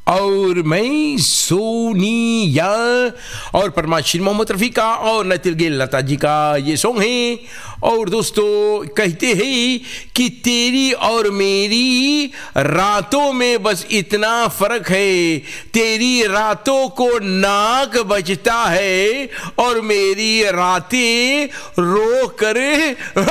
और मैं सोनिया और परमाशीर मोहम्मद रफ़ी का और नतिल गिल लता जी का ये सॉन्ग है। और दोस्तों कहते हैं कि तेरी और मेरी रातों में बस इतना फ़र्क है, तेरी रातों को नाक बजता है और मेरी रातें रो कर